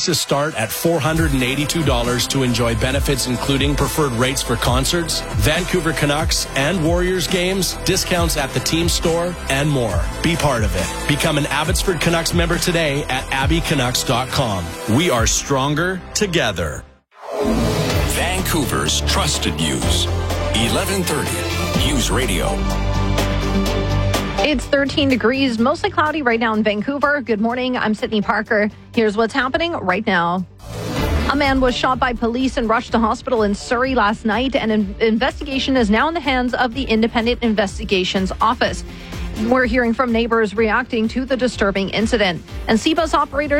passes start at $482 to enjoy benefits including preferred rates for concerts, Vancouver Canucks and Warriors games, discounts at the team store, and more. Be part of it. Become an Abbotsford Canucks member today at abbycanucks.com. We are stronger together. Vancouver's Trusted News. 1130 News Radio. It's 13 degrees, mostly cloudy right now in Vancouver. Good morning. I'm Sydney Parker. Here's what's happening right now. A man was shot by police and rushed to hospital in Surrey last night, and an investigation is now in the hands of the Independent Investigations Office. We're hearing from neighbors reacting to the disturbing incident. And CBus operators